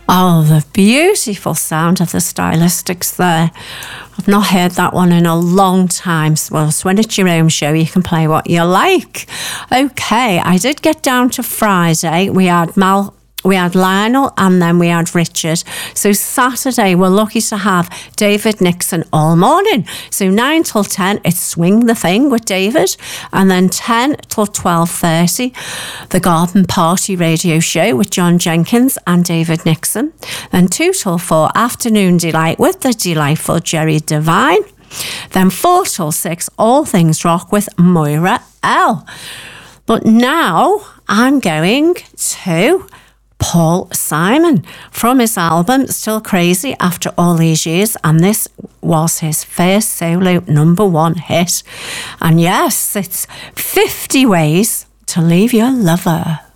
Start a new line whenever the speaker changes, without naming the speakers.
Oh, the beautiful sound of the Stylistics there. I've not heard that one in a long time. Well, so when it's your own show, you can play what you like. Okay, I did get down to Friday. We had Lionel and then we had Richard. So Saturday, we're lucky to have David Nixon all morning. So 9 till 10, it's Swing the Thing with David. And then 10 till 12:30, the Garden Party radio show with John Jenkins and David Nixon. Then 2 till 4, Afternoon Delight with the delightful Jerry Devine. Then 4 till 6, All Things Rock with Moira L. But now I'm going to Paul Simon from his album Still Crazy After All These Years, and this was his first solo #1 hit. And yes, it's 50 Ways to Leave Your Lover.